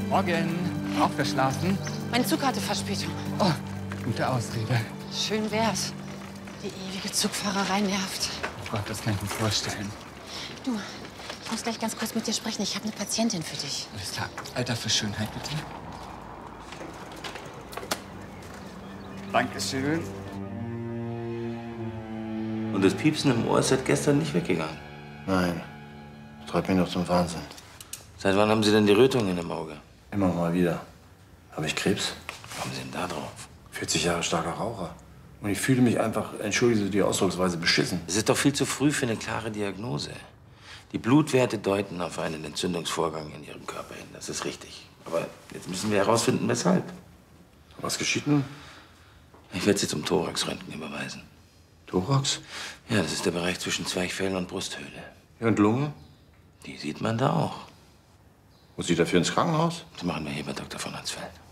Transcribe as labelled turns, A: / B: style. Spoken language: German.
A: Morgen. Auch verschlafen?
B: Mein Zug hatte Verspätung.
A: Oh, gute Ausrede.
B: Schön wär's. Die ewige Zugfahrerei nervt.
A: Oh Gott, das kann ich mir vorstellen.
B: Du, ich muss gleich ganz kurz mit dir sprechen. Ich habe eine Patientin für dich.
A: Alles klar. Alter für Schönheit, bitte. Dankeschön.
C: Und das Piepsen im Ohr ist seit gestern nicht weggegangen?
D: Nein, das treibt mich noch zum Wahnsinn.
C: Seit wann haben Sie denn die Rötungen im Auge?
D: Immer mal wieder. Habe ich Krebs?
C: Kommen Sie denn da drauf?
D: 40 Jahre starker Raucher. Und ich fühle mich einfach, entschuldige die Ausdrucksweise, beschissen.
C: Es ist doch viel zu früh für eine klare Diagnose. Die Blutwerte deuten auf einen Entzündungsvorgang in Ihrem Körper hin. Das ist richtig. Aber jetzt müssen wir herausfinden, weshalb.
D: Was geschieht nun?
C: Ich werde Sie zum Thoraxröntgen überweisen.
D: Thorax?
C: Ja, das ist der Bereich zwischen Zwerchfell und Brusthöhle.
D: Ja, und Lunge?
C: Die sieht man da auch.
D: Muss ich dafür ins Krankenhaus?
C: Das machen wir hier bei Dr. von Hansfeld.